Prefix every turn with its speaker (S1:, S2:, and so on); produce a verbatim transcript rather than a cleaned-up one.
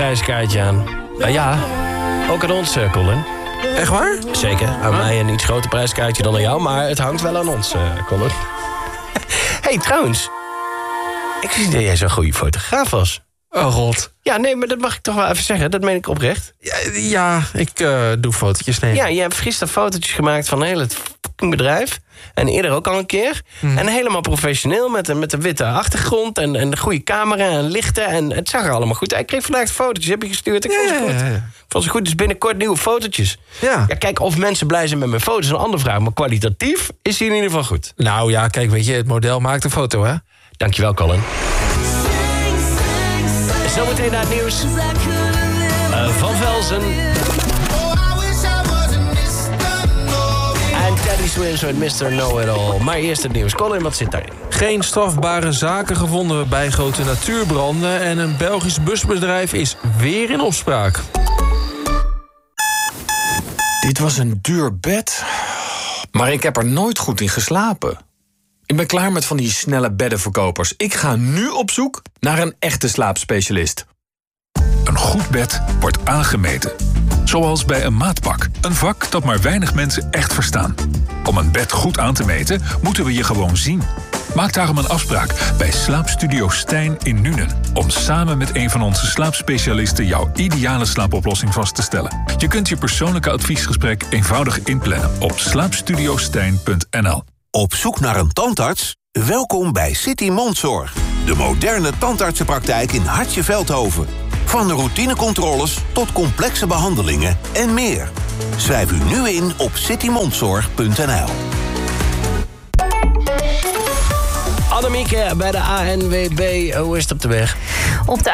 S1: prijskaartje aan. Nou ja, ook aan ons, uh, Colin.
S2: Echt waar?
S1: Zeker, aan mij een iets groter prijskaartje dan aan jou... maar het hangt wel aan ons, uh, Colin. Hey, trouwens. Ik zie dat jij zo'n goede fotograaf was.
S2: Oh, rot.
S1: Ja, nee, maar dat mag ik toch wel even zeggen. Dat meen ik oprecht.
S2: Ja, ja ik uh, doe fotootjes nemen.
S1: Ja, je hebt gisteren fotootjes gemaakt van heel het fucking bedrijf. En eerder ook al een keer. Hmm. En helemaal professioneel met een, met een witte achtergrond... En, en een goede camera en lichten. En het zag er allemaal goed uit. Ik kreeg vandaag de fotootjes, heb je gestuurd. Ik vond ze goed. Ja, ja, ja. Vond ze goed, dus binnenkort nieuwe fotootjes.
S2: Ja.
S1: Ja, kijk, of mensen blij zijn met mijn foto's is een andere vraag. Maar kwalitatief is die in ieder geval goed.
S2: Nou ja, kijk, weet je, het model maakt een foto, hè?
S1: Dankjewel, Colin. Zometeen naar het nieuws. Uh, van Velzen. En Teddy Swims met mister Know-It-All. Maar eerst het nieuws. Colin, wat zit daarin?
S2: Geen strafbare zaken gevonden bij grote natuurbranden... en een Belgisch busbedrijf is weer in opspraak.
S3: Dit was een duur bed, maar ik heb er nooit goed in geslapen. Ik ben klaar met van die snelle beddenverkopers. Ik ga nu op zoek naar een echte slaapspecialist.
S4: Een goed bed wordt aangemeten. Zoals bij een maatpak. Een vak dat maar weinig mensen echt verstaan. Om een bed goed aan te meten, moeten we je gewoon zien. Maak daarom een afspraak bij Slaapstudio Stijn in Nuenen. Om samen met een van onze slaapspecialisten jouw ideale slaapoplossing vast te stellen. Je kunt je persoonlijke adviesgesprek eenvoudig inplannen op slaapstudiostijn punt n l.
S5: Op zoek naar een tandarts? Welkom bij City Mondzorg. De moderne tandartsenpraktijk in Hartje-Veldhoven. Van routinecontroles tot complexe behandelingen en meer. Schrijf u nu in op city mondzorg punt n l.
S1: Annemieke bij de A N W B. Hoe is het op de weg?
S6: Op de